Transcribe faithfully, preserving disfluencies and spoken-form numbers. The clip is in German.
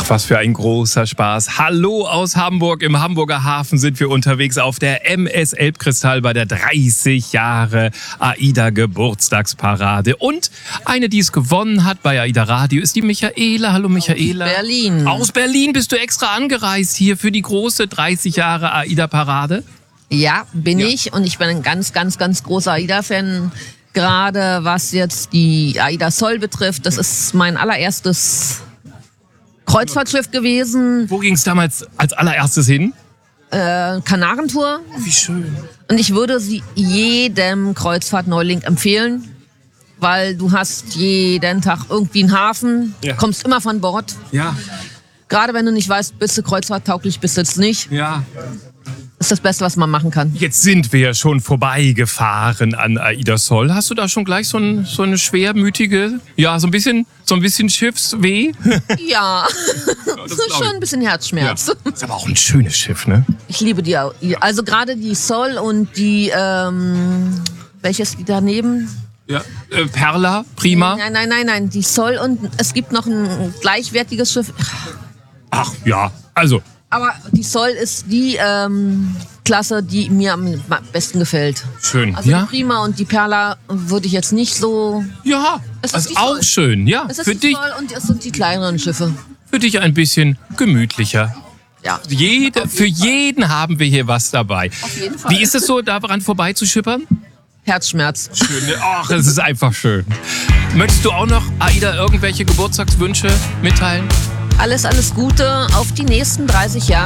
Was für ein großer Spaß. Hallo aus Hamburg. Im Hamburger Hafen sind wir unterwegs auf der M S Elbkristall bei der dreißig Jahre AIDA Geburtstagsparade. Und eine, die es gewonnen hat bei AIDA Radio, ist die Michaela. Hallo Michaela. Aus Berlin. Aus Berlin bist du extra angereist hier für die große dreißig Jahre AIDA Parade? Ja, bin Ja. ich. Und ich bin ein ganz, ganz, ganz großer AIDA-Fan. Gerade was jetzt die AIDA Sol betrifft. Das ist mein allererstes Kreuzfahrtschiff gewesen. Wo ging es damals als allererstes hin? Äh, Kanarentour. Wie schön. Und ich würde sie jedem Kreuzfahrtneuling empfehlen. Weil du hast jeden Tag irgendwie einen Hafen. Ja. Kommst immer von Bord. Ja, Gerade wenn du nicht weißt, bist du kreuzfahrttauglich, bist du jetzt nicht. ja. Ist das Beste, was man machen kann. Jetzt sind wir schon vorbeigefahren an AIDA Sol. Hast du da schon gleich so, ein, so eine schwermütige, ja, so ein bisschen, so ein bisschen Schiffsweh? Ja, das das ist glaub ich. schon ein bisschen Herzschmerz. Ist aber auch ein schönes Schiff, ne? Ich liebe die. au- Also gerade die Sol und die, ähm, welches die daneben? Ja. Äh, Perla, prima. Nein, nein, nein, nein, die Sol und es gibt noch ein gleichwertiges Schiff. Ach ja, also, Aber die Sol ist die ähm, Klasse, die mir am besten gefällt. schön. Also Ja, die Prima und die Perla würde ich jetzt nicht so. ja, Es ist also die auch Sol. schön. Ja, Es ist für die dich, Sol und es sind die kleineren Schiffe. für dich ein bisschen gemütlicher. Ja. Jede, für jeden haben wir hier was dabei. Auf jeden Fall. Wie ist es so, daran vorbeizuschippern? Herzschmerz. Schön, ne? Ach, es ist einfach schön. Möchtest du auch noch AIDA irgendwelche Geburtstagswünsche mitteilen? Alles, alles Gute auf die nächsten dreißig Jahre.